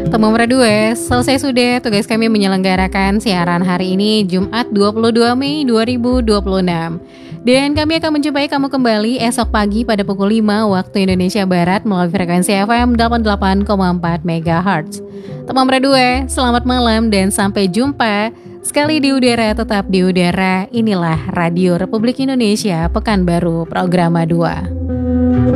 Temu Meradue, selesai sudah tugas kami menyelenggarakan siaran hari ini Jumat 22 Mei 2026. Dan kami akan menjumpai kamu kembali esok pagi pada pukul 5 waktu Indonesia Barat melalui frekuensi FM 88,4 MHz. Temu Meradue, selamat malam dan sampai jumpa. Sekali di udara tetap di udara, inilah Radio Republik Indonesia Pekanbaru Programa 2.